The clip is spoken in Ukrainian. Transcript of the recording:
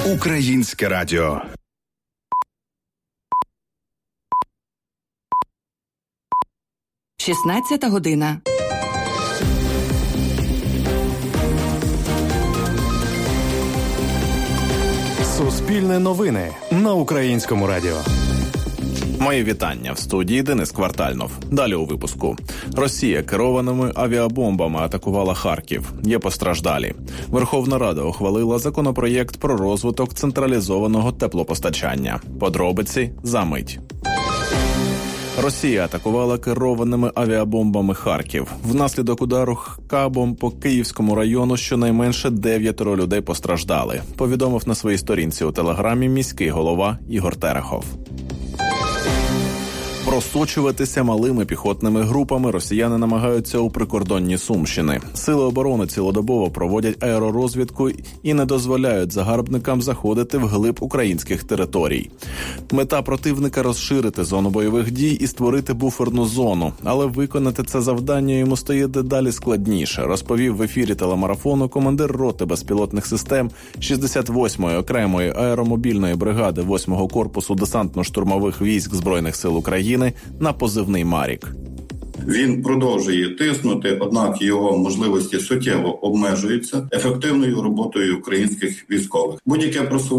Українське радіо. Шістнадцята година. Суспільне новини на Українському радіо. Мої вітання. В студії Денис Квартальнов. Далі у випуску. Росія керованими авіабомбами атакувала Харків. Є постраждалі. Верховна Рада ухвалила законопроєкт про розвиток централізованого теплопостачання. Подробиці за мить. Росія атакувала керованими авіабомбами Харків. Внаслідок удару кабом по Київському району щонайменше 9 людей постраждали, повідомив на своїй сторінці у Телеграмі міський голова Ігор Терехов. Просочуватися малими піхотними групами росіяни намагаються у прикордонні Сумщини. Сили оборони цілодобово проводять аеророзвідку і не дозволяють загарбникам заходити вглиб українських територій. Мета противника – розширити зону бойових дій і створити буферну зону. Але виконати це завдання йому стає дедалі складніше, розповів в ефірі телемарафону командир роти безпілотних систем 68-ї окремої аеромобільної бригади 8-го корпусу десантно-штурмових військ Збройних сил України на позивний «Марік». Він продовжує тиснути, однак його можливості суттєво обмежуються ефективною роботою українських військових. Будь-яке просування